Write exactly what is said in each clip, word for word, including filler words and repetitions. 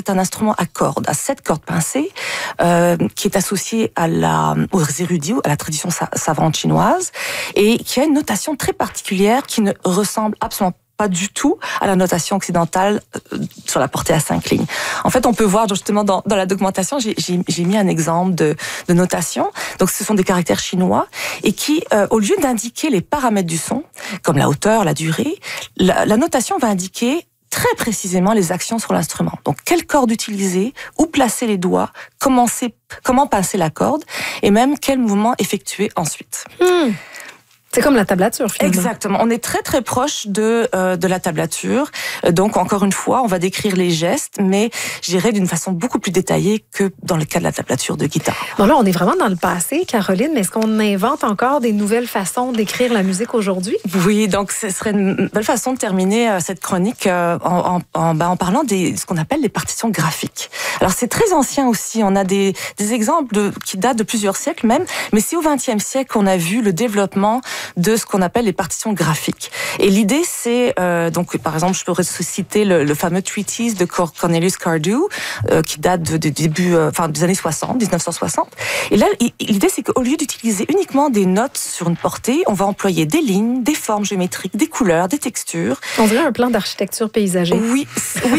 c'est un instrument à cordes, à sept cordes pincées, euh, qui est associé à la, aux érudits, à la tradition savante chinoise, et qui a une notation très particulière qui ne ressemble absolument pas du tout à la notation occidentale euh, sur la portée à cinq lignes. En fait, on peut voir justement dans, dans la documentation, j'ai, j'ai, j'ai mis un exemple de, de notation. Donc, ce sont des caractères chinois et qui, euh, au lieu d'indiquer les paramètres du son, comme la hauteur, la durée, la, la notation va indiquer très précisément les actions sur l'instrument. Donc, quelle corde utiliser, où placer les doigts, commencer, comment pincer la corde, et même quel mouvement effectuer ensuite. Mmh. C'est comme la tablature, finalement. Exactement. On est très, très proche de, euh, de la tablature. Donc, encore une fois, on va décrire les gestes, mais j'irai d'une façon beaucoup plus détaillée que dans le cas de la tablature de guitare. Bon, là, on est vraiment dans le passé, Caroline, mais est-ce qu'on invente encore des nouvelles façons d'écrire la musique aujourd'hui? Oui, donc ce serait une belle façon de terminer euh, cette chronique euh, en, en, en, ben, en parlant des ce qu'on appelle les partitions graphiques. Alors, c'est très ancien aussi. On a des, des exemples de, qui datent de plusieurs siècles même, mais c'est au vingtième siècle qu'on a vu le développement de ce qu'on appelle les partitions graphiques. Et l'idée, c'est, euh, donc, par exemple, je pourrais citer le, le fameux treatise de Cornelius Cardew, euh, qui date de, de début, euh, enfin, des années soixante, dix-neuf cent soixante. Et là, l'idée, c'est qu'au lieu d'utiliser uniquement des notes sur une portée, on va employer des lignes, des formes géométriques, des couleurs, des textures. On dirait un plan d'architecture paysager. Oui, oui.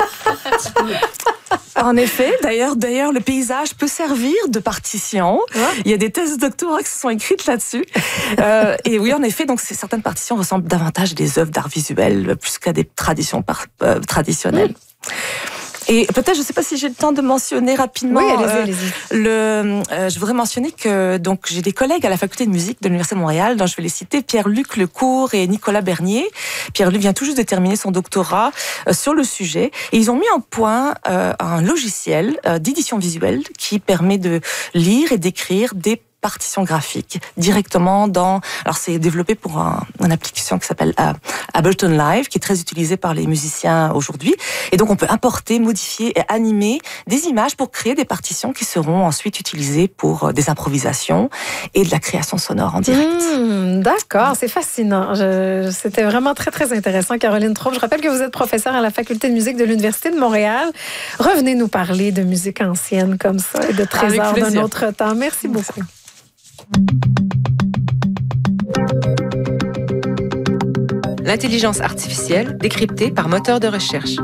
En effet, d'ailleurs, d'ailleurs, le paysage peut servir de partition. Ouais. Il y a des thèses de doctorat qui se sont écrites là-dessus. euh, et oui, en effet, donc ces, certaines partitions ressemblent davantage à des œuvres d'art visuel plus qu'à des traditions par, euh, traditionnelles. Oui. Et peut-être, je ne sais pas si j'ai le temps de mentionner rapidement. Oui, allez-y, euh, allez-y. Le, euh, je voudrais mentionner que donc j'ai des collègues à la faculté de musique de l'Université de Montréal, dont je vais les citer, Pierre-Luc Lecourt et Nicolas Bernier. Pierre-Luc vient tout juste de terminer son doctorat euh, sur le sujet, et ils ont mis en point euh, un logiciel euh, d'édition visuelle qui permet de lire et d'écrire des partition graphique directement dans... Alors, c'est développé pour un, une application qui s'appelle euh, Ableton Live, qui est très utilisée par les musiciens aujourd'hui. Et donc, on peut importer, modifier et animer des images pour créer des partitions qui seront ensuite utilisées pour euh, des improvisations et de la création sonore en direct. Mmh, d'accord, c'est fascinant. Je, c'était vraiment très, très intéressant, Caroline Troupe. Je rappelle que vous êtes professeure à la faculté de musique de l'Université de Montréal. Revenez nous parler de musique ancienne comme ça et de trésors d'un autre temps. Merci beaucoup. L'intelligence artificielle décryptée par moteur de recherche.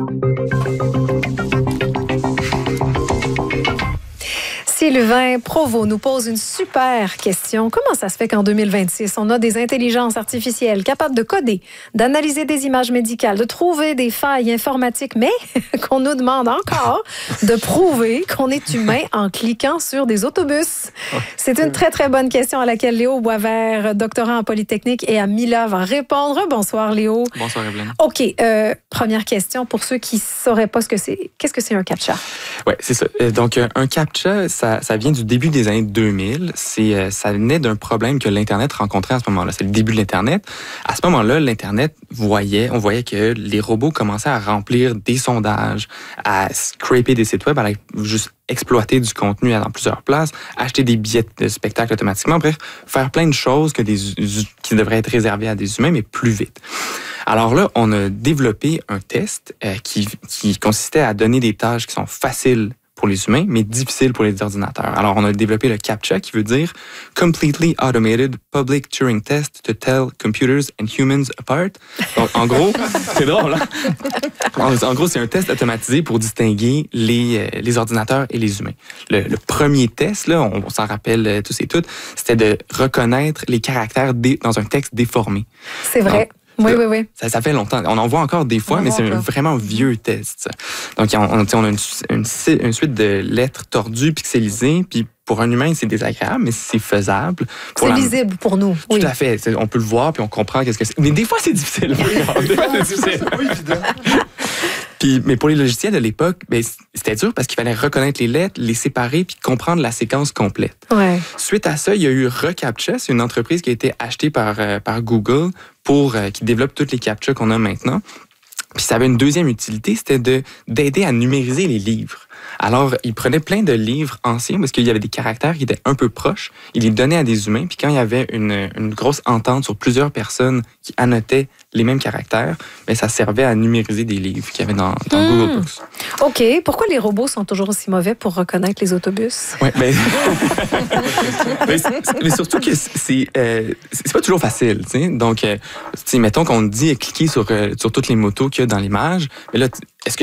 Sylvain Provost nous pose une super question. Comment ça se fait qu'en deux mille vingt-six, on a des intelligences artificielles capables de coder, d'analyser des images médicales, de trouver des failles informatiques, mais qu'on nous demande encore de prouver qu'on est humain en cliquant sur des autobus? C'est une très, très bonne question à laquelle Léo Boisvert, doctorant en Polytechnique et à Mila, va répondre. Bonsoir, Léo. Bonsoir, Evelyne. OK. Euh, première question pour ceux qui ne sauraient pas ce que c'est. Qu'est-ce que c'est un CAPTCHA? Oui, c'est ça. Donc, un CAPTCHA, ça Ça, ça vient du début des années deux mille. C'est, ça naît d'un problème que l'Internet rencontrait à ce moment-là. C'est le début de l'Internet. À ce moment-là, l'Internet voyait, on voyait que les robots commençaient à remplir des sondages, à scraper des sites web, à juste exploiter du contenu dans plusieurs places, acheter des billets de spectacle automatiquement, bref, faire plein de choses que des, qui devraient être réservées à des humains, mais plus vite. Alors là, on a développé un test euh, qui, qui consistait à donner des tâches qui sont faciles pour les humains, mais difficiles pour les ordinateurs. Alors, on a développé le CAPTCHA, qui veut dire « Completely Automated Public Turing Test to Tell Computers and Humans Apart ». Donc, en gros, c'est drôle, hein? En, en gros, c'est un test automatisé pour distinguer les, euh, les ordinateurs et les humains. Le, le premier test, là, on, on s'en rappelle euh, tous et toutes, c'était de reconnaître les caractères dé, dans un texte déformé. C'est vrai. Donc, oui, oui, oui. Ça, ça fait longtemps. On en voit encore des fois, mais c'est un vraiment vieux test. Ça. Donc, on, on, on a une, une, une suite de lettres tordues, pixelisées, puis pour un humain, c'est désagréable, mais c'est faisable. C'est la... lisible pour nous. Tout oui. à fait. On peut le voir, puis on comprend qu'est-ce que c'est. Mais des fois, c'est difficile. Des fois, c'est difficile. Oui, évidemment. Puis, mais pour les logiciels de l'époque, ben, c'était dur parce qu'il fallait reconnaître les lettres, les séparer, puis comprendre la séquence complète. Ouais. Suite à ça, il y a eu reCAPTCHA, c'est une entreprise qui a été achetée par, euh, par Google pour euh, qui développe toutes les CAPTCHA qu'on a maintenant. Puis ça avait une deuxième utilité, c'était de d'aider à numériser les livres. Alors, il prenait plein de livres anciens parce qu'il y avait des caractères qui étaient un peu proches. Il les donnait à des humains. Puis quand il y avait une, une grosse entente sur plusieurs personnes qui annotaient les mêmes caractères, bien, ça servait à numériser des livres qu'il y avait dans, dans mmh. Google Books. OK. Pourquoi les robots sont toujours aussi mauvais pour reconnaître les autobus? Oui, mais, mais, mais surtout que c'est, euh, c'est pas toujours facile. T'sais. Donc, euh, mettons qu'on dit cliquer sur, euh, sur toutes les motos qu'il y a dans l'image. Mais là, est-ce que